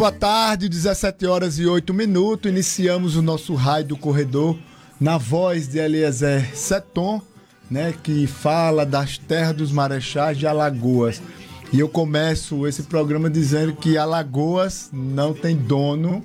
Boa tarde, 17h08. Iniciamos o nosso Raio do Corredor na voz de Eliezer Seton, né, que fala das terras dos marechais de Alagoas. E eu começo esse programa dizendo que Alagoas não tem dono.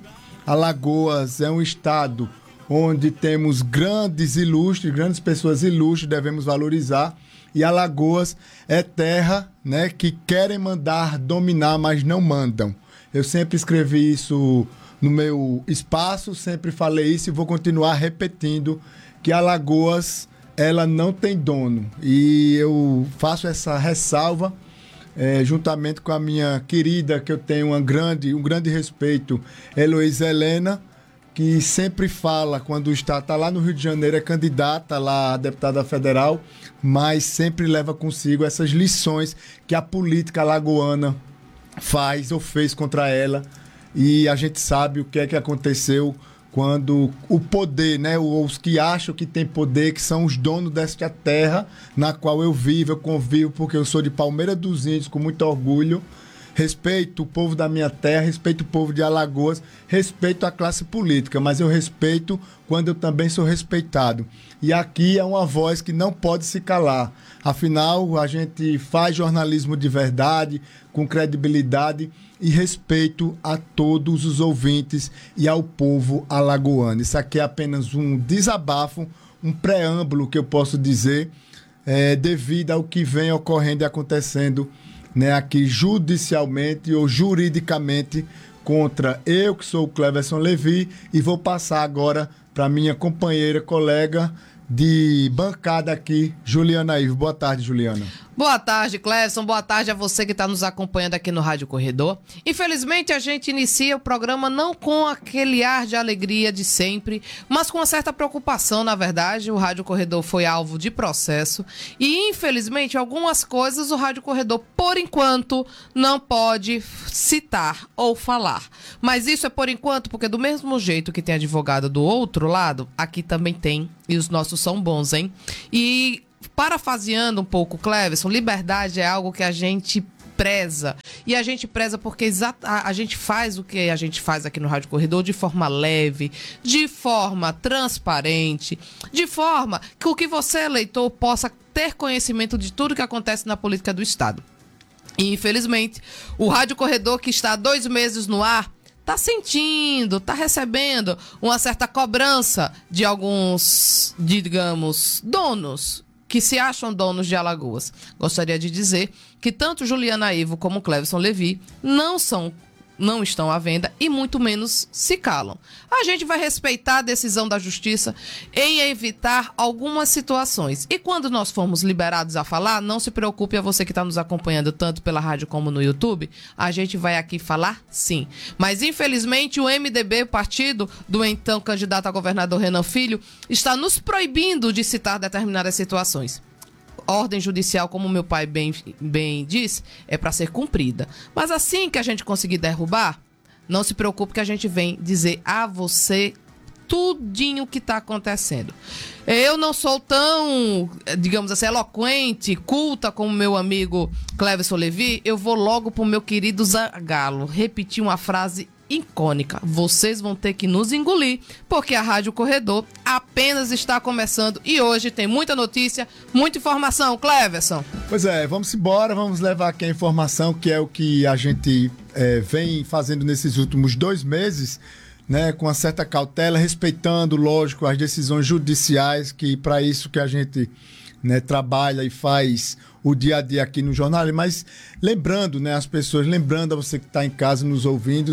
Alagoas é um estado onde temos grandes pessoas ilustres, devemos valorizar. E Alagoas é terra, né, que querem mandar dominar, mas não mandam. Eu sempre escrevi isso no meu espaço, sempre falei isso e vou continuar repetindo que Alagoas, ela não tem dono. E eu faço essa ressalva juntamente com a minha querida, que eu tenho um grande respeito, Heloísa Helena, que sempre fala, quando está lá no Rio de Janeiro, é candidata lá a deputada federal, mas sempre leva consigo essas lições que a política alagoana faz ou fez contra ela. E a gente sabe o que é que aconteceu quando o poder, né, os que acham que tem poder, que são os donos desta terra na qual eu vivo, eu convivo, porque eu sou de Palmeira dos Índios, com muito orgulho. Respeito o povo da minha terra, respeito o povo de Alagoas, respeito a classe política, mas eu respeito quando eu também sou respeitado. E aqui é uma voz que não pode se calar. Afinal, a gente faz jornalismo de verdade, com credibilidade e respeito a todos os ouvintes e ao povo alagoano. Isso aqui é apenas um desabafo, um preâmbulo que eu posso dizer, devido ao que vem ocorrendo e acontecendo, né, aqui judicialmente ou juridicamente contra eu, que sou o Cleverson Levi, e vou passar agora para minha companheira, colega de bancada aqui, Juliana Ivo. Boa tarde, Juliana. Boa tarde, Cleverson. Boa tarde a você que está nos acompanhando aqui no Rádio Corredor. Infelizmente, a gente inicia o programa não com aquele ar de alegria de sempre, mas com uma certa preocupação, na verdade. O Rádio Corredor foi alvo de processo e, infelizmente, algumas coisas o Rádio Corredor, por enquanto, não pode citar ou falar. Mas isso é por enquanto, porque do mesmo jeito que tem advogado do outro lado, aqui também tem, e os nossos são bons, hein? E parafraseando um pouco, Cleverson, liberdade é algo que a gente preza. E a gente preza porque a gente faz o que a gente faz aqui no Rádio Corredor de forma leve, de forma transparente, de forma que o que você, eleitor, possa ter conhecimento de tudo que acontece na política do Estado. E, infelizmente, o Rádio Corredor, que está há 2 meses no ar, está recebendo uma certa cobrança de alguns, digamos, donos que se acham donos de Alagoas. Gostaria de dizer que tanto Juliana Ivo como Cleverson Levi não estão à venda e muito menos se calam. A gente vai respeitar a decisão da Justiça em evitar algumas situações. E quando nós formos liberados a falar, não se preocupe, a você que está nos acompanhando tanto pela rádio como no YouTube, a gente vai aqui falar sim. Mas infelizmente o MDB, partido do então candidato a governador Renan Filho, está nos proibindo de citar determinadas situações. Ordem judicial, como meu pai bem disse, é para ser cumprida. Mas assim que a gente conseguir derrubar, não se preocupe que a gente vem dizer a você tudinho o que está acontecendo. Eu não sou tão, digamos assim, eloquente, culta como meu amigo Cleverson Levi. Eu vou logo pro meu querido Zagalo repetir uma frase icônica. Vocês vão ter que nos engolir, porque a Rádio Corredor apenas está começando e hoje tem muita notícia, muita informação, Cleverson. Pois é, vamos embora, vamos levar aqui a informação, que é o que a gente vem fazendo nesses últimos 2 meses, né, com uma certa cautela, respeitando, lógico, as decisões judiciais, que para isso que a gente, né, trabalha e faz o dia a dia aqui no jornal, mas lembrando, né, as pessoas, lembrando a você que está em casa nos ouvindo,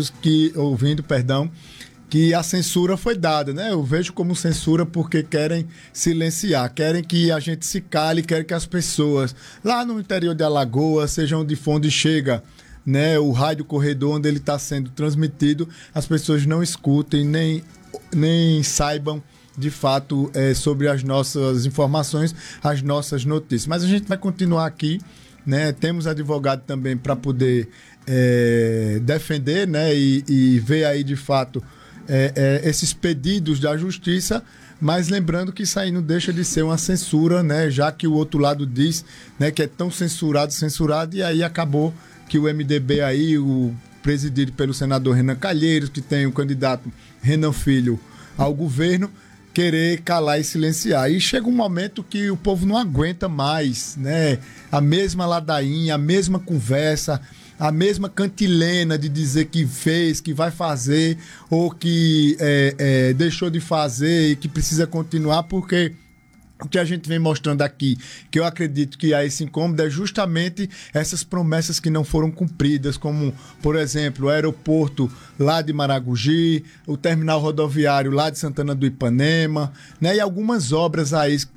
que a censura foi dada, né? Eu vejo como censura porque querem silenciar, querem que a gente se cale, querem que as pessoas lá no interior de Alagoas, seja onde for, onde chega, né, o Rádio Corredor, onde ele está sendo transmitido, as pessoas não escutem, nem saibam de fato sobre as nossas informações, as nossas notícias. Mas a gente vai continuar aqui, né? Temos advogado também para poder defender, né? E ver aí de fato esses pedidos da justiça, mas lembrando que isso aí não deixa de ser uma censura, né? Já que o outro lado diz, né, que é tão censurado, e aí acabou que o MDB aí, presidido pelo senador Renan Calheiros, que tem o candidato Renan Filho ao governo, querer calar e silenciar. E chega um momento que o povo não aguenta mais, né? A mesma ladainha, a mesma conversa, a mesma cantilena de dizer que fez, que vai fazer, ou que deixou de fazer e que precisa continuar, porque o que a gente vem mostrando aqui, que eu acredito que há esse incômodo, é justamente essas promessas que não foram cumpridas, como, por exemplo, o aeroporto lá de Maragogi, o terminal rodoviário lá de Santana do Ipanema, né? E algumas obras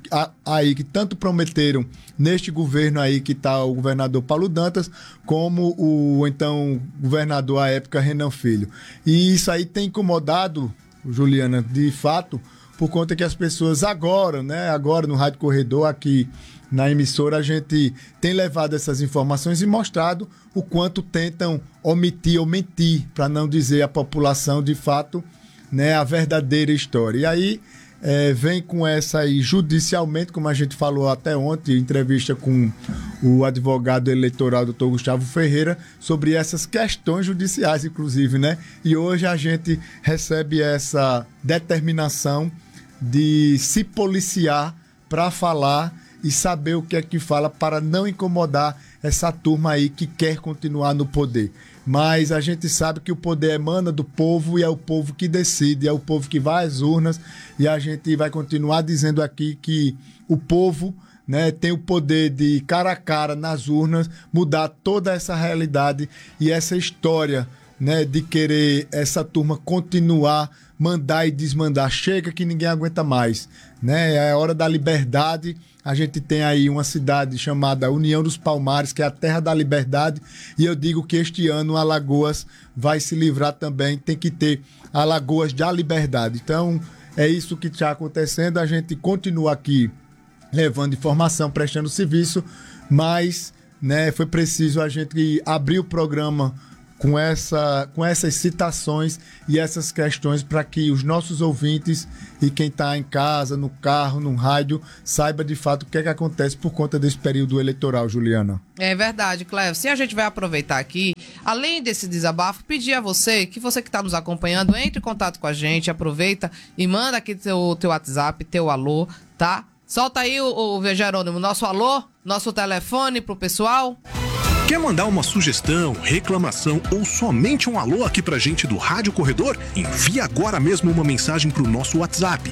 aí que tanto prometeram neste governo aí que está o governador Paulo Dantas, como o então governador à época Renan Filho. E isso aí tem incomodado, Juliana, de fato, por conta que as pessoas agora no Rádio Corredor, aqui na emissora, a gente tem levado essas informações e mostrado o quanto tentam omitir ou mentir, para não dizer à população, de fato, né, a verdadeira história. E aí vem com essa aí judicialmente, como a gente falou até ontem, em entrevista com o advogado eleitoral, Dr. Gustavo Ferreira, sobre essas questões judiciais, inclusive, né? E hoje a gente recebe essa determinação de se policiar para falar e saber o que é que fala, para não incomodar essa turma aí que quer continuar no poder. Mas a gente sabe que o poder emana do povo e é o povo que decide, é o povo que vai às urnas, e a gente vai continuar dizendo aqui que o povo, né, tem o poder de, cara a cara, nas urnas, mudar toda essa realidade e essa história, né, de querer essa turma continuar, mandar e desmandar. Chega que ninguém aguenta mais, né? É a hora da liberdade. A gente tem aí uma cidade chamada União dos Palmares, que é a terra da liberdade, e eu digo que este ano Alagoas vai se livrar também, tem que ter Alagoas da liberdade. Então, é isso que está acontecendo. A gente continua aqui levando informação, prestando serviço, mas, né, foi preciso a gente abrir o programa com essas citações e essas questões, para que os nossos ouvintes e quem está em casa, no carro, no rádio, saiba de fato o que é que acontece por conta desse período eleitoral, Juliana. É verdade, Cléber. Se a gente vai aproveitar aqui, além desse desabafo, pedir a você que está nos acompanhando, entre em contato com a gente, aproveita e manda aqui teu WhatsApp, teu alô, tá? Solta aí o Jerônimo, nosso alô, nosso telefone pro pessoal. Quer mandar uma sugestão, reclamação ou somente um alô aqui pra gente do Rádio Corredor? Envie agora mesmo uma mensagem pro nosso WhatsApp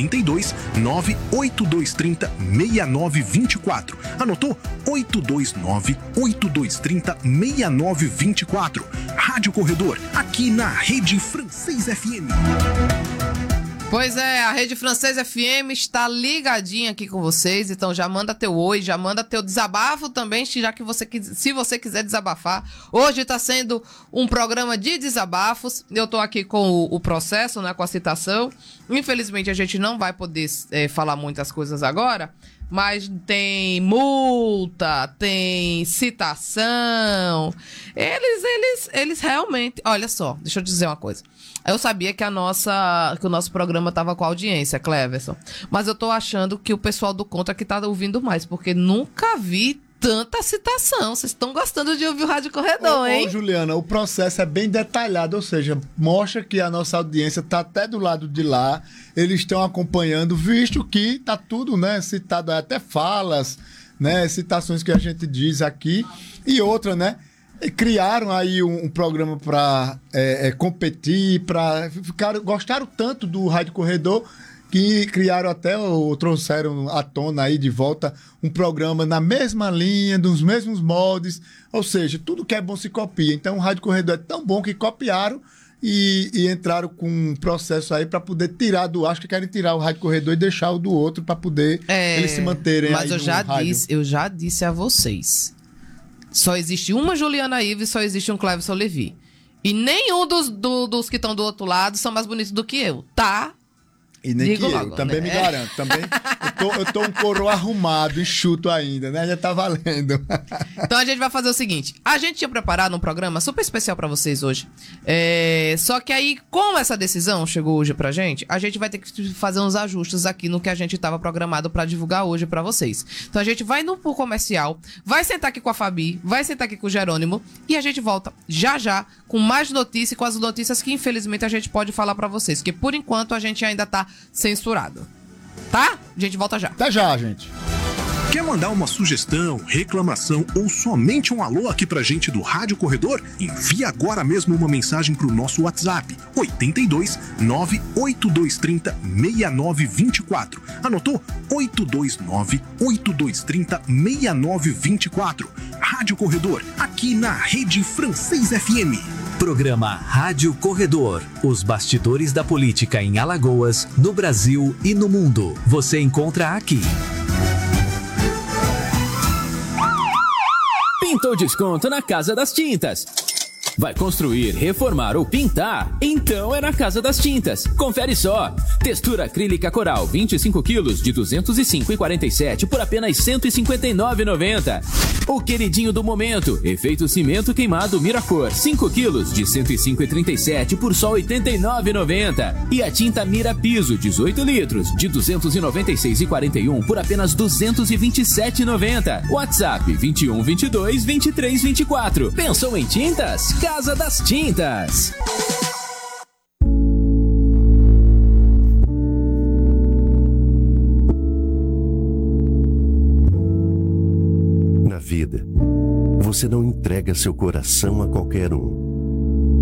82 98230 6924. Anotou? 829 8230 6924. Rádio Corredor, aqui na Rede Francês FM. Pois é, a Rede Francês FM está ligadinha aqui com vocês, então já manda teu oi, já manda teu desabafo também, já que se você quiser desabafar. Hoje está sendo um programa de desabafos, eu estou aqui com o processo, né, com a citação. Infelizmente a gente não vai poder falar muitas coisas agora, mas tem multa, tem citação. Eles realmente... Olha só, deixa eu dizer uma coisa. Eu sabia que o nosso programa tava com audiência, Cleverson. Mas eu tô achando que o pessoal do Contra que tá ouvindo mais, porque nunca vi tanta citação. Vocês estão gostando de ouvir o Rádio Corredor, hein? Ô, Juliana, o processo é bem detalhado, ou seja, mostra que a nossa audiência tá até do lado de lá, eles estão acompanhando, visto que tá tudo, né, citado, até falas, né, citações que a gente diz aqui, e outra, né, criaram aí um programa para competir, gostaram tanto do Rádio Corredor, que criaram até, ou trouxeram à tona aí de volta um programa na mesma linha, nos mesmos moldes, ou seja, tudo que é bom se copia. Então o Rádio Corredor é tão bom que copiaram e entraram com um processo aí para poder tirar acho que querem tirar o Rádio Corredor e deixar o do outro para poder eles se manterem mas aí eu já disse a vocês, só existe uma Juliana Ives, só existe um Cleverson Levi. E nenhum dos que estão do outro lado são mais bonitos do que eu, tá? E nem Digo que logo, eu também, né? Me garanto. Também, Eu tô um coroa arrumado, enxuto ainda, né? Já tá valendo. Então a gente vai fazer o seguinte. A gente tinha preparado um programa super especial pra vocês hoje. Só que aí, como essa decisão chegou hoje pra gente, a gente vai ter que fazer uns ajustes aqui no que a gente tava programado pra divulgar hoje pra vocês. Então a gente vai no comercial, vai sentar aqui com a Fabi, vai sentar aqui com o Jerônimo e a gente volta já com mais notícias, com as notícias que infelizmente a gente pode falar pra vocês, que por enquanto a gente ainda tá censurado. Tá? A gente volta já. Até já, gente. Quer mandar uma sugestão, reclamação ou somente um alô aqui pra gente do Rádio Corredor? Envie agora mesmo uma mensagem pro nosso WhatsApp 82 98230 6924. Anotou? 829 8230 6924. Rádio Corredor, aqui na Rede Francês FM. Programa Rádio Corredor. Os bastidores da política em Alagoas, no Brasil e no mundo. Você encontra aqui. Pintou desconto na Casa das Tintas. Vai construir, reformar ou pintar? Então é na Casa das Tintas. Confere só. Textura acrílica coral 25 quilos de R$ 205,47 por apenas R$ 159,90. O queridinho do momento, efeito cimento queimado Miracor 5 quilos de R$ 105,37 por só R$ 89,90. E a tinta Mira Piso 18 litros de R$ 296,41 por apenas R$ 227,90. WhatsApp 21 22 23 24. Pensou em tintas? Casa das Tintas. Na vida, você não entrega seu coração a qualquer um.